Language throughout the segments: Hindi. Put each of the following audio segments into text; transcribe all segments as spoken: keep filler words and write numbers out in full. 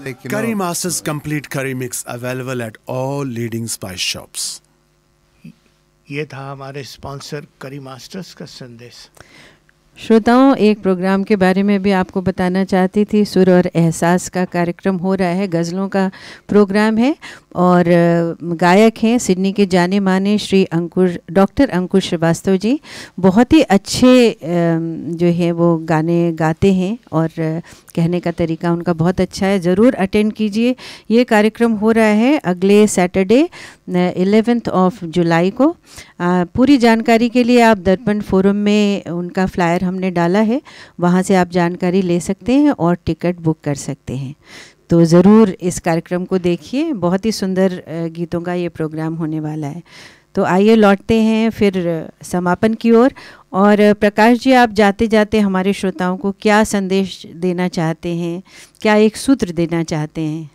like, you Curry know, Masters Complete Curry Mix available at all leading spice shops. ये था हमारे स्पॉन्सर करी मास्टर्स का संदेश। श्रोताओं, एक प्रोग्राम के बारे में भी आपको बताना चाहती थी। सुर और एहसास का कार्यक्रम हो रहा है, गज़लों का प्रोग्राम है और गायक हैं सिडनी के जाने माने श्री अंकुर डॉक्टर अंकुर श्रीवास्तव जी। बहुत ही अच्छे जो है वो गाने गाते हैं और कहने का तरीका उनका बहुत अच्छा है। ज़रूर अटेंड कीजिए। ये कार्यक्रम हो रहा है अगले सैटरडे इलेवेंथ ऑफ जुलाई को। आ, पूरी जानकारी के लिए आप दर्पण फोरम में उनका फ्लायर हमने डाला है, वहाँ से आप जानकारी ले सकते हैं और टिकट बुक कर सकते हैं। तो ज़रूर इस कार्यक्रम को देखिए, बहुत ही सुंदर गीतों का ये प्रोग्राम होने वाला है। तो आइए लौटते हैं फिर समापन की ओर। और, और प्रकाश जी, आप जाते जाते हमारे श्रोताओं को क्या संदेश देना चाहते हैं, क्या एक सूत्र देना चाहते हैं?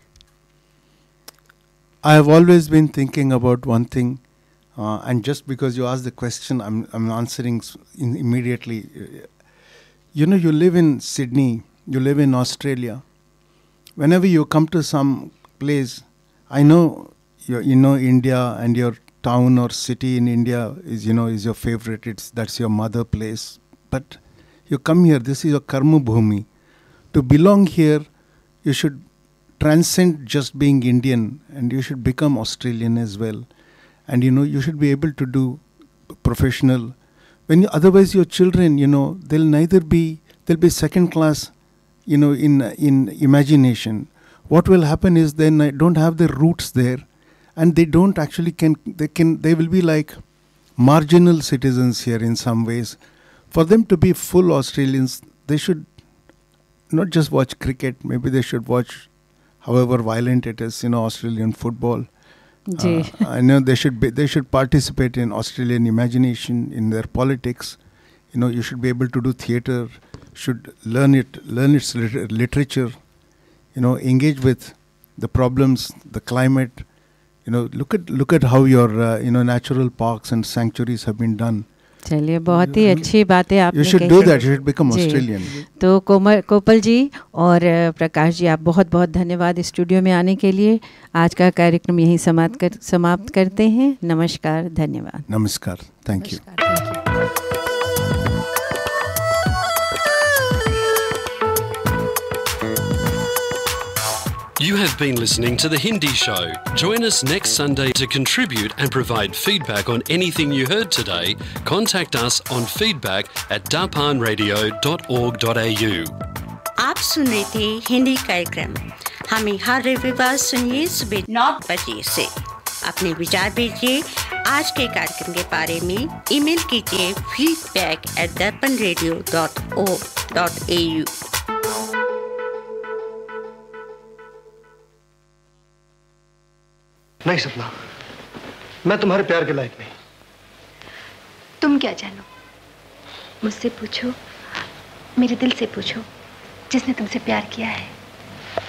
I have always been thinking about one thing, uh, and just because you asked the question, I'm I'm answering in immediately. You know, you live in Sydney, you live in Australia. Whenever you come to some place, I know you you know India, and your town or city in India is you know is your favorite. It's that's your mother place. But you come here. This is your karma bhumi. To belong here, you should transcend just being Indian, and you should become Australian as well. And you know you should be able to do professional. When you, otherwise your children, you know, they'll neither be they'll be second class, you know, in in imagination. What will happen is then they don't have their roots there, and they don't actually can they can they will be like marginal citizens here in some ways. For them to be full Australians, they should not just watch cricket. Maybe they should watch, however violent it is, you know, Australian football. Uh, I know they should be, they should participate in Australian imagination, in their politics. You know, you should be able to do theatre, should learn it, learn its liter- literature. You know, engage with the problems, the climate. You know, look at look at how your uh, you know natural parks and sanctuaries have been done. चलिए, बहुत ही अच्छी बात है आपने You should do that. You should become Australian. तो कोमल कोपल जी और प्रकाश जी, आप बहुत बहुत धन्यवाद स्टूडियो में आने के लिए। आज का कार्यक्रम यहीं समाप्त कर समाप्त करते हैं। नमस्कार, धन्यवाद। नमस्कार, thank you. You have been listening to The Hindi Show. Join us next Sunday to contribute and provide feedback on anything you heard today. Contact us on feedback at darpan radio dot org dot a u. आप सुन रहे थे हिंदी कार्यक्रम। हमें हर रविवार सुनिए सुबह नौ बजे से। अपने विचार भेजिए आज के कार्यक्रम के बारे में। ईमेल कीजिए feedback at darpan radio dot org dot a u। नहीं सपना, मैं तुम्हारे प्यार के लायक नहीं। तुम क्या जानो? मुझसे पूछो, मेरे दिल से पूछो, जिसने तुमसे प्यार किया है।